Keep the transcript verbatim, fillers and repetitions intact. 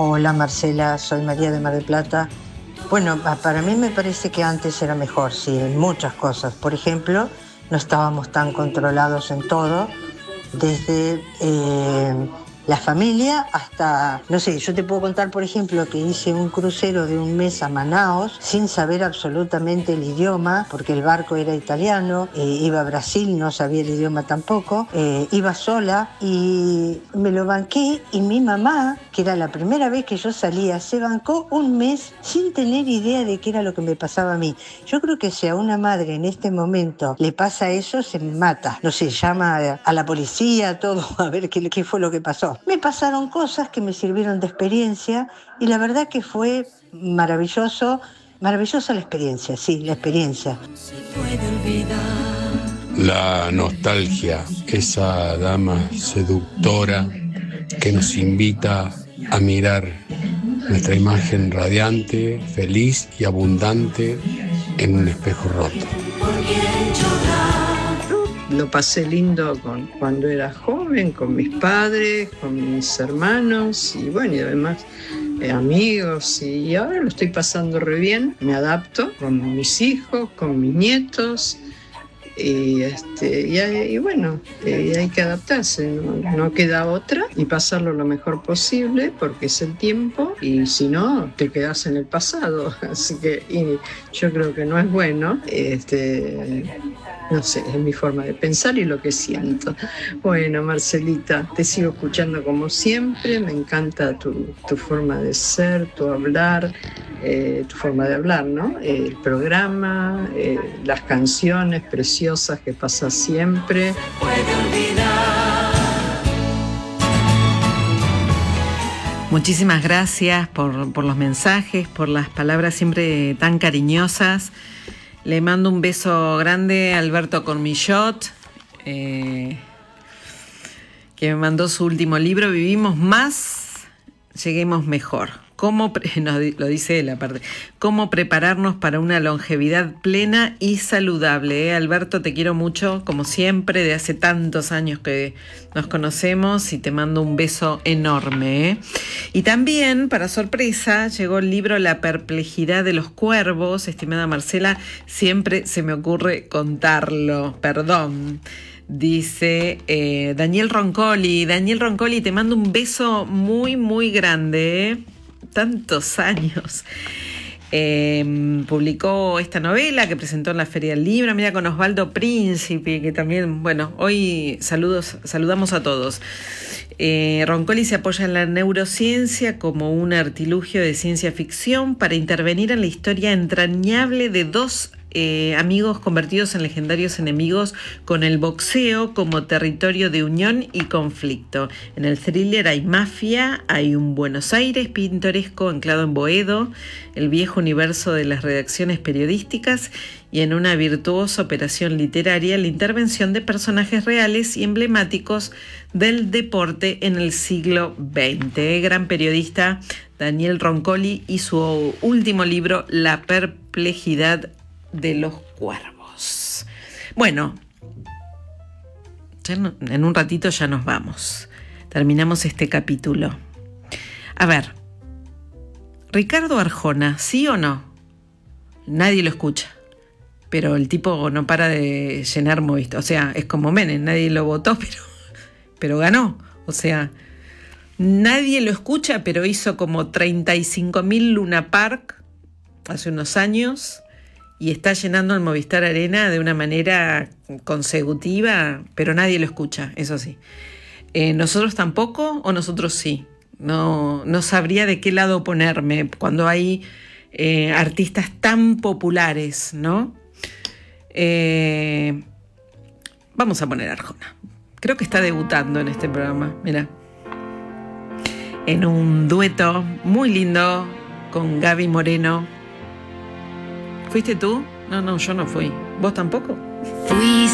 Hola Marcela, soy María de Mar del Plata. Bueno, para mí me parece que antes era mejor, sí, en muchas cosas. Por ejemplo, no estábamos tan controlados en todo, desde eh, la familia hasta, no sé, yo te puedo contar, por ejemplo, que hice un crucero de un mes a Manaos sin saber absolutamente el idioma, porque el barco era italiano, eh, iba a Brasil, no sabía el idioma tampoco, eh, iba sola y me lo banqué, y mi mamá, que era la primera vez que yo salía, se bancó un mes sin tener idea de qué era lo que me pasaba a mí. Yo creo que si a una madre en este momento le pasa eso, se mata, no sé, llama a la policía, todo, a ver qué, qué fue lo que pasó. Me pasaron cosas que me sirvieron de experiencia y la verdad que fue maravilloso, maravillosa la experiencia, sí, la experiencia. La nostalgia, esa dama seductora que nos invita a mirar nuestra imagen radiante, feliz y abundante en un espejo roto. Lo pasé lindo con, cuando era joven, con mis padres, con mis hermanos y bueno, y además eh, amigos, y ahora lo estoy pasando re bien, me adapto con mis hijos, con mis nietos. Y, este, y, y bueno, y hay que adaptarse, ¿no? No queda otra, y pasarlo lo mejor posible porque es el tiempo, y si no te quedas en el pasado, así que y yo creo que no es bueno, este, no sé, es mi forma de pensar y lo que siento. Bueno, Marcelita, te sigo escuchando como siempre, me encanta tu, tu forma de ser, tu hablar, eh, tu forma de hablar, ¿no? Eh, el programa, eh, las canciones preciosas que pasas siempre. Muchísimas gracias por, por los mensajes, por las palabras siempre tan cariñosas. Le mando un beso grande a Alberto Cormillot, eh, que me mandó su último libro, Vivimos Más, Lleguemos Mejor. Cómo, no, lo dice él aparte, cómo prepararnos para una longevidad plena y saludable. ¿eh? Alberto, te quiero mucho, como siempre, de hace tantos años que nos conocemos, y te mando un beso enorme. ¿eh? Y también, para sorpresa, llegó el libro La perplejidad de los cuervos. Estimada Marcela, siempre se me ocurre contarlo, perdón. Dice eh, Daniel Roncoli. Daniel Roncoli, te mando un beso muy, muy grande, ¿eh? Tantos años. Eh, publicó esta novela que presentó en la Feria del Libro. Mira, con Osvaldo Príncipe, que también, bueno, hoy saludos, saludamos a todos. Eh, Roncoli se apoya en la neurociencia como un artilugio de ciencia ficción para intervenir en la historia entrañable de dos Eh, amigos convertidos en legendarios enemigos, con el boxeo como territorio de unión y conflicto. En el thriller hay mafia, hay un Buenos Aires pintoresco anclado en Boedo, el viejo universo de las redacciones periodísticas, y en una virtuosa operación literaria la intervención de personajes reales y emblemáticos del deporte en el siglo veinte. Gran periodista Daniel Roncoli y su último libro, La perplejidad de los cuervos. Bueno, ya no, en un ratito ya nos vamos. Terminamos este capítulo. A ver, Ricardo Arjona, ¿sí o no? Nadie lo escucha, pero el tipo no para de llenar Movistar. O sea, es como Menem, nadie lo votó, pero, pero ganó. O sea, nadie lo escucha, pero hizo como treinta y cinco mil Luna Park hace unos años, y está llenando el Movistar Arena de una manera consecutiva, pero nadie lo escucha, eso sí. Eh, ¿Nosotros tampoco o nosotros sí? No, no sabría de qué lado ponerme cuando hay eh, artistas tan populares, ¿no? Eh, vamos a poner Arjona. Creo que está debutando en este programa, mira. En un dueto muy lindo con Gaby Moreno. ¿Fuiste tú? No, no, yo no fui. ¿Vos tampoco? Fui